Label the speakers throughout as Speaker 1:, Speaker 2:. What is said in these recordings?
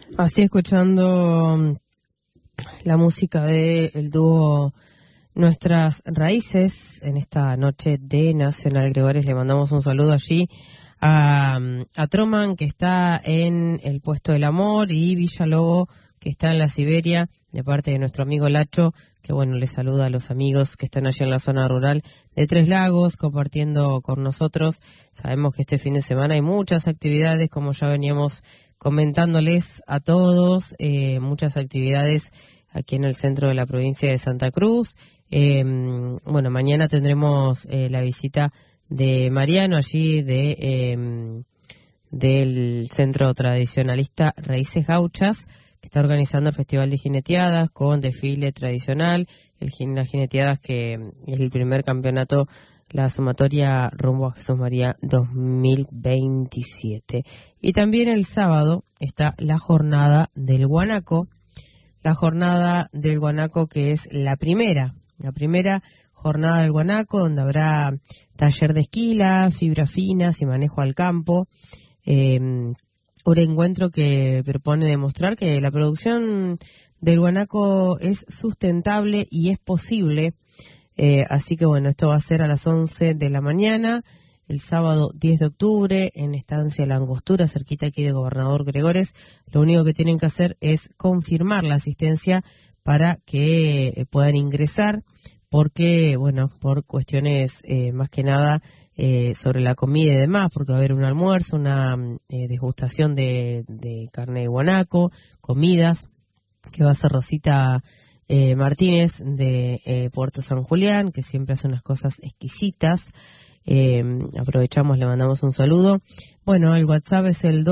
Speaker 1: Así escuchando la música del dúo Nuestras Raíces en esta noche de Nacional Gregores. Le mandamos un saludo allí a Troman, que está en el Puesto del Amor, y Villalobo, que está en la Siberia, de parte de nuestro amigo Lacho, que bueno, le saluda a los amigos que están allí en la zona rural de Tres Lagos, compartiendo con nosotros. Sabemos que este fin de semana hay muchas actividades, como ya veníamos comentándoles a todos, muchas actividades aquí en el centro de la provincia de Santa Cruz. Bueno, mañana tendremos la visita de Mariano allí del Centro Tradicionalista Raíces Gauchas, que está organizando el Festival de Jineteadas con desfile tradicional, las jineteadas que es el primer campeonato, la sumatoria rumbo a Jesús María 2027. Y también el sábado está la jornada del guanaco, que es la primera jornada del guanaco, donde habrá taller de esquila, fibras finas y manejo al campo. Un encuentro que propone demostrar que la producción del guanaco es sustentable y es posible. Así que bueno, esto va a ser a las 11 de la mañana, el sábado 10 de octubre, en Estancia La Angostura, cerquita aquí de Gobernador Gregores. Lo único que tienen que hacer es confirmar la asistencia para que puedan ingresar, porque, bueno, por cuestiones más que nada sobre la comida y demás, porque va a haber un almuerzo, una degustación de carne de guanaco, comidas, que va a hacer Rosita Martínez de Puerto San Julián, que siempre hace unas cosas exquisitas. Aprovechamos, le mandamos un saludo. Bueno, el WhatsApp es el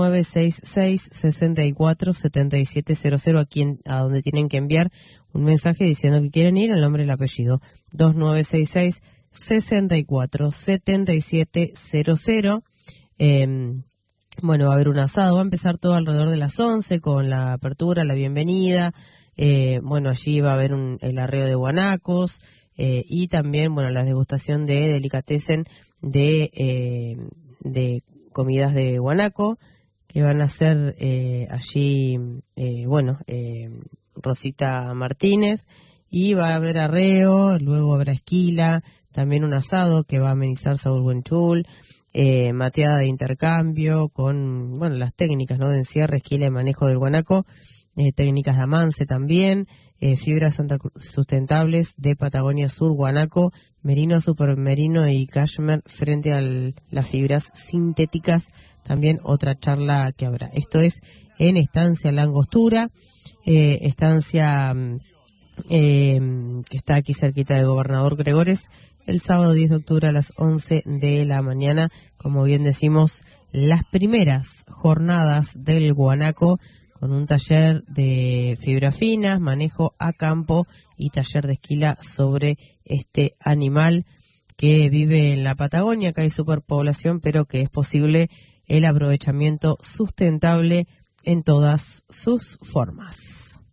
Speaker 1: 2966-647700, a donde tienen que enviar un mensaje diciendo que quieren ir, el nombre y el apellido. 2966-647700. Bueno, va a haber un asado, va a empezar todo alrededor de las 11 con la apertura, la bienvenida. Bueno, allí va a haber el arreo de guanacos. Y también, bueno, la degustación de delicatessen de comidas de guanaco, que van a hacer allí, Rosita Martínez, y va a haber arreo, luego habrá esquila, también un asado que va a amenizar Saúl Buenchul, mateada de intercambio con, bueno, las técnicas, ¿no?, de encierre, esquila y manejo del guanaco, técnicas de amance también, fibras sustentables de Patagonia Sur, guanaco, merino, supermerino y cashmere frente a las fibras sintéticas. También otra charla que habrá. Esto es en Estancia La Angostura, estancia que está aquí cerquita de Gobernador Gregores, el sábado 10 de octubre a las 11 de la mañana. Como bien decimos, las primeras jornadas del guanaco, con un taller de fibras finas, manejo a campo y taller de esquila sobre este animal que vive en la Patagonia. Acá hay superpoblación, pero que es posible el aprovechamiento sustentable en todas sus formas.